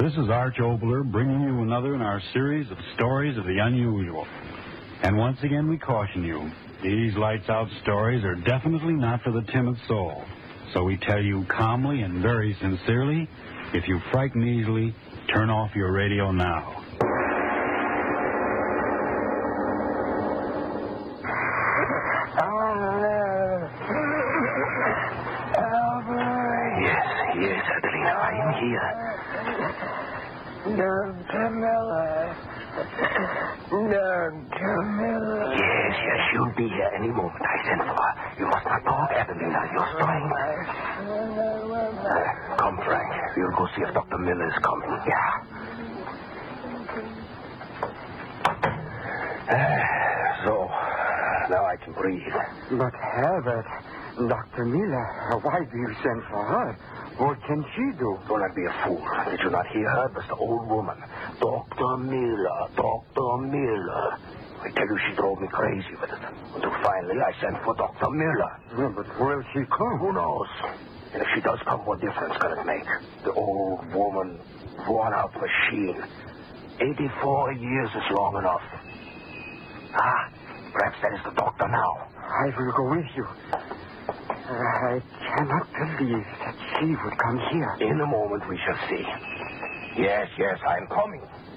This is Arch Obler bringing you another in our series of stories of the unusual. And once again, we caution you, these lights-out stories are definitely not for the timid soul. So we tell you calmly and very sincerely, if you frighten easily, turn off your radio now. Yes, Adelina, I am here. Dr. Miller. Dr. Miller. Yes, she'll be here any moment. I sent for her. You must not talk, Adelina. You're strained. Come, Frank. We'll go see if Dr. Miller is coming. Yeah. So, now I can breathe. But Herbert, Dr. Miller, why do you send for her? What can she do? Do not be a fool. Did you not hear her? That's the old woman. Dr. Miller, Dr. Miller. I tell you, she drove me crazy with it. Until finally I sent for Dr. Miller. Yeah, but will she come? Who knows? And if she does come, what difference can it make? The old woman, worn-out machine. 84 years is long enough. Perhaps that is the doctor now. I will go with you. I cannot believe that she would come here. In a moment we shall see. Yes, I am coming.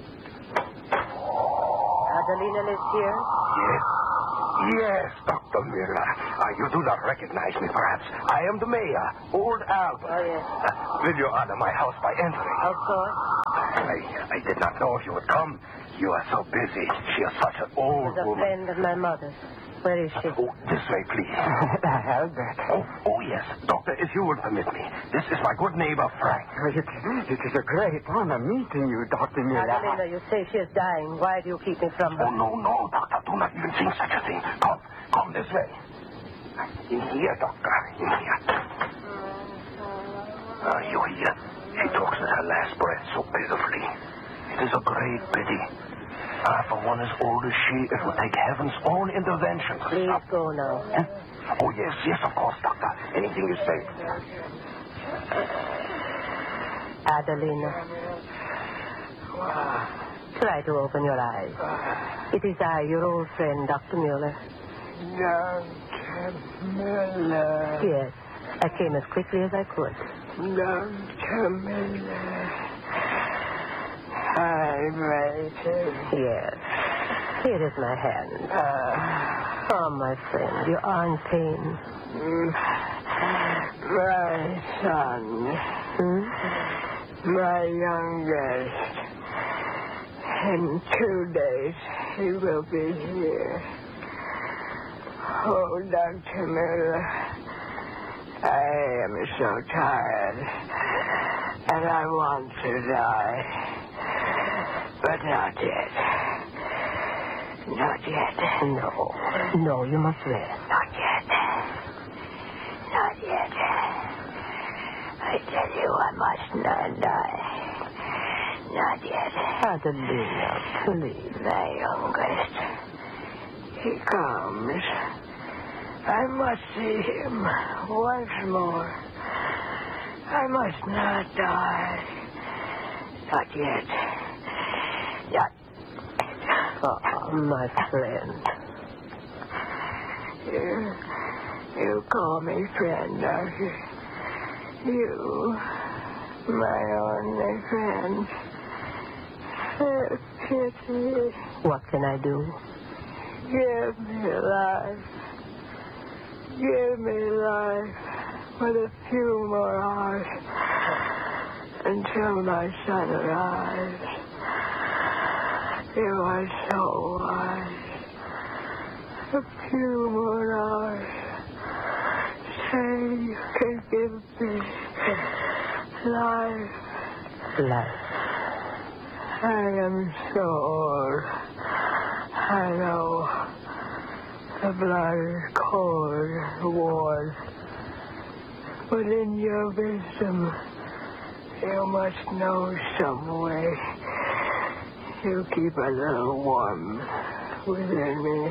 Adelina lives here? Yes, Dr. Miller. You do not recognize me, perhaps. I am the mayor, old Albert. Oh, yes. Will you honor my house by entering? Of course. I did not know if you would come. You are so busy. She is such an old She's a woman. friend of my mother's. Where is she? Oh, this way, please. Albert. Oh, yes. Doctor, if you will permit me. This is my good neighbor, Frank. It is a great honor meeting you, Dr. Miller. Adelina, you say she is dying. Why do you keep me from her? Oh, no, Doctor. Do not even think such a thing. Come this way. In here, Doctor. In here. You hear? She talks with her last breath so pitifully. It is a great pity. For one as old as she, it would take heaven's own intervention. Please go now. Huh? Oh, yes, of course, Doctor. Anything you say. Adelina. Try to open your eyes. It is I, your old friend, Dr. Mueller. Dr. Miller. Yes, I came as quickly as I could. Dr. Miller. I waited. Yes. Here is my hand. Oh, my friend, you are in pain. My son. My youngest. In 2 days, he will be here. Oh, Dr. Miller, I am so tired, and I want to die. But not yet. Not yet. No, you must rest. Not yet. Not yet. I tell you, I must not die. Not yet. Adelina, please. My youngest. He comes. I must see him once more. I must not die. Not yet. Not. Oh, my friend. You call me friend, don't you? You, my only friend. Pity. What can I do? Give me life. Give me life for a few more hours until my son arrives. You are so wise. A few more hours. Say you can give me life. Life. I am so old. I know. The blood is cold and warm. But in your wisdom, you must know some way. You keep a little warmth within me.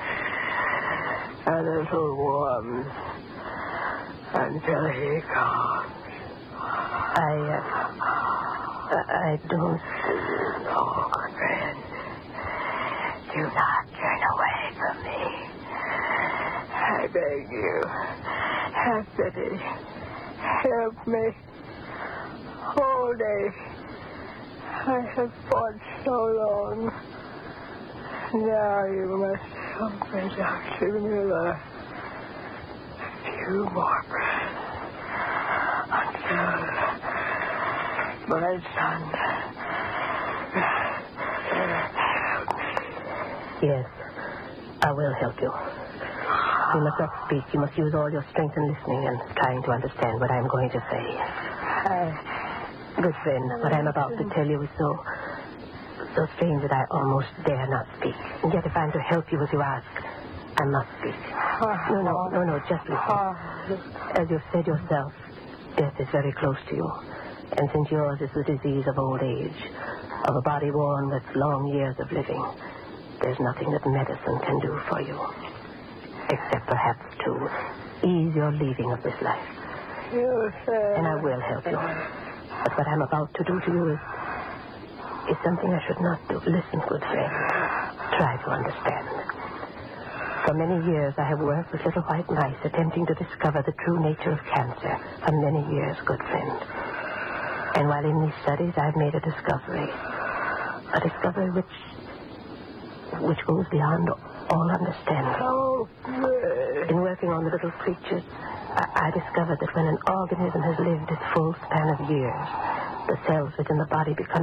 A little warmth until he comes. I don't... Oh, good friend. Do not turn away from me. I beg you. Have pity. Help me. All day. I have fought so long. Now you must help me, Dr. Miller. A few more breaths until my son. Help me. Yes, I will help you. You must not speak. You must use all your strength in listening and trying to understand what I'm going to say. Good friend, what I'm about to tell you is so strange that I almost dare not speak. And yet if I'm to help you as you ask, I must speak. No, just listen. As you've said yourself, death is very close to you. And since yours is the disease of old age, of a body worn with long years of living, there's nothing that medicine can do for you. Except perhaps to ease your leaving of this life. You said... And I will help you. But what I'm about to do to you is something I should not do. Listen, good friend. Try to understand. For many years, I have worked with little white mice attempting to discover the true nature of cancer. For many years, good friend. And while in these studies, I've made a discovery. A discovery which goes beyond all understanding. Oh, in working on the little creatures, I discovered that when an organism has lived its full span of years, the cells within the body become